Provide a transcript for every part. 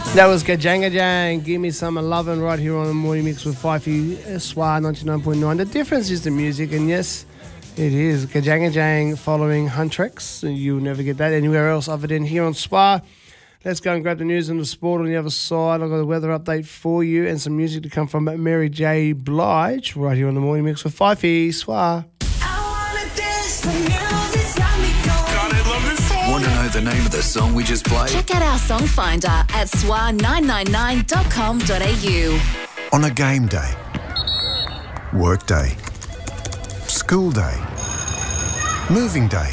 That was Gajanga Jang. Give me some lovin' right here on the Morning Mix with Fifey SWA 99.9. The difference is the music, and yes, it is Gajanga Jang following Huntrix. You'll never get that anywhere else other than here on SWA. Let's go and grab the news and the sport on the other side. I've got a weather update for you and some music to come from Mary J. Blige right here on the Morning Mix with Fifey SWA. Want to know the name of the song we just played? Check out our song finder at swa999.com.au. On a game day, work day, school day, moving day,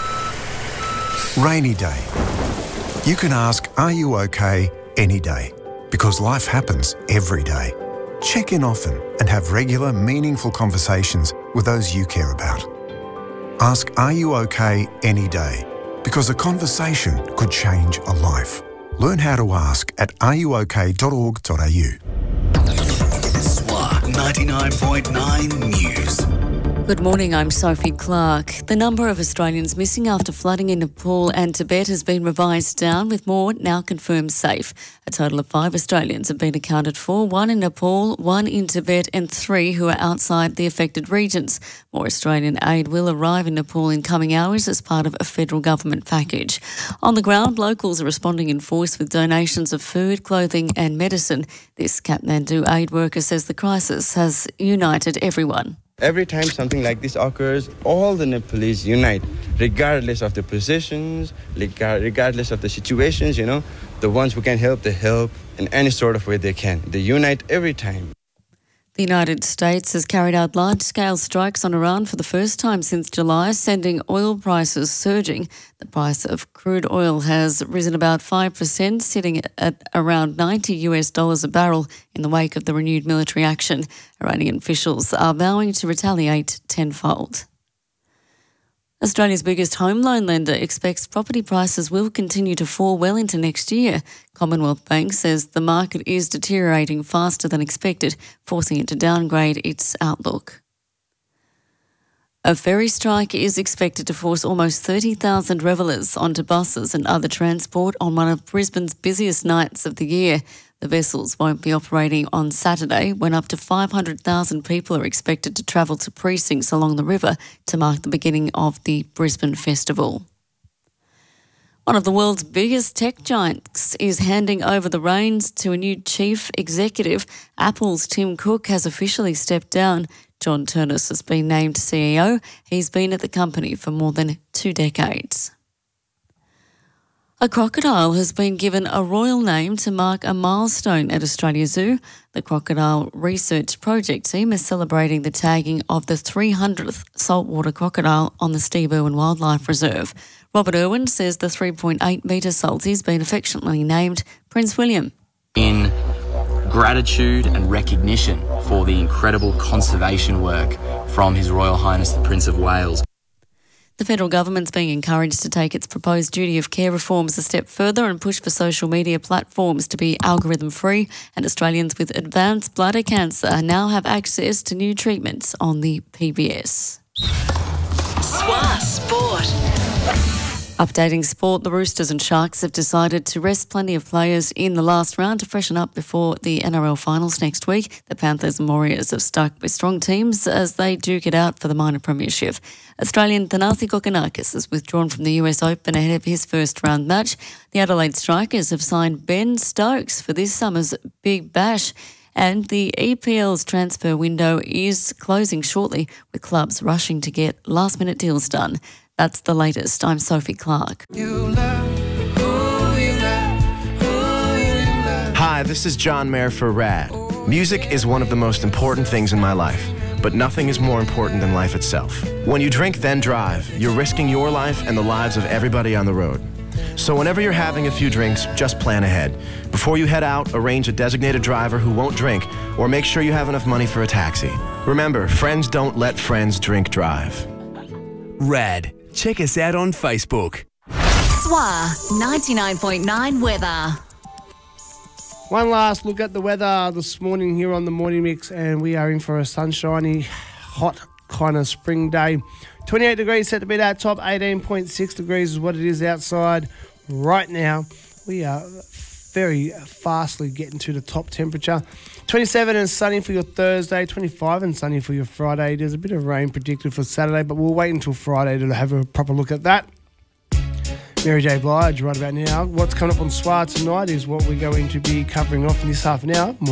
rainy day, you can ask, are you okay, any day? Because life happens every day. Check in often and have regular, meaningful conversations with those you care about. Ask, are you okay, any day? Because a conversation could change a life. Learn how to ask at areyouok.org.au. SWA 99.9 News. Good morning, I'm Sophie Clark. The number of Australians missing after flooding in Nepal and Tibet has been revised down, with more now confirmed safe. A total of 5 Australians have been accounted for, 1 in Nepal, 1 in Tibet and 3 who are outside the affected regions. More Australian aid will arrive in Nepal in coming hours as part of a federal government package. On the ground, locals are responding in force with donations of food, clothing and medicine. This Kathmandu aid worker says the crisis has united everyone. Every time something like this occurs, all the Nepalese unite, regardless of the positions, regardless of the situations, the ones who can help, they help in any sort of way they can. They unite every time. The United States has carried out large-scale strikes on Iran for the first time since July, sending oil prices surging. The price of crude oil has risen about 5%, sitting at around $90 a barrel in the wake of the renewed military action. Iranian officials are vowing to retaliate tenfold. Australia's biggest home loan lender expects property prices will continue to fall well into next year. Commonwealth Bank says the market is deteriorating faster than expected, forcing it to downgrade its outlook. A ferry strike is expected to force almost 30,000 revellers onto buses and other transport on one of Brisbane's busiest nights of the year. The vessels won't be operating on Saturday, when up to 500,000 people are expected to travel to precincts along the river to mark the beginning of the Brisbane Festival. One of the world's biggest tech giants is handing over the reins to a new chief executive. Apple's Tim Cook has officially stepped down. John Turnus has been named CEO. He's been at the company for more than 2 decades. A crocodile has been given a royal name to mark a milestone at Australia Zoo. The Crocodile Research Project team is celebrating the tagging of the 300th saltwater crocodile on the Steve Irwin Wildlife Reserve. Robert Irwin says the 3.8-metre salty has been affectionately named Prince William. In gratitude and recognition for the incredible conservation work from His Royal Highness the Prince of Wales. The federal government's being encouraged to take its proposed duty of care reforms a step further and push for social media platforms to be algorithm-free, and Australians with advanced bladder cancer now have access to new treatments on the PBS. SWA Sport. Updating sport, the Roosters and Sharks have decided to rest plenty of players in the last round to freshen up before the NRL finals next week. The Panthers and Warriors have stuck with strong teams as they duke it out for the minor premiership. Australian Thanasi Kokonakis has withdrawn from the US Open ahead of his first round match. The Adelaide Strikers have signed Ben Stokes for this summer's Big Bash. And the EPL's transfer window is closing shortly, with clubs rushing to get last-minute deals done. That's the latest. I'm Sophie Clark. Hi, this is John Mayer for RAD. Music is one of the most important things in my life, but nothing is more important than life itself. When you drink, then drive, you're risking your life and the lives of everybody on the road. So whenever you're having a few drinks, just plan ahead. Before you head out, arrange a designated driver who won't drink, or make sure you have enough money for a taxi. Remember, friends don't let friends drink drive. RAD. Check us out on Facebook. SWA 99.9 weather. One last look at the weather this morning here on the Morning Mix, and we are in for a sunshiny, hot kind of spring day. 28 degrees set to be that top, 18.6 degrees is what it is outside right now. We are very fastly getting to the top temperature. 27 and sunny for your Thursday, 25 and sunny for your Friday. There's a bit of rain predicted for Saturday, but we'll wait until Friday to have a proper look at that. Mary J. Blige right about now. What's coming up on SWA tonight is what we're going to be covering off in this half an hour.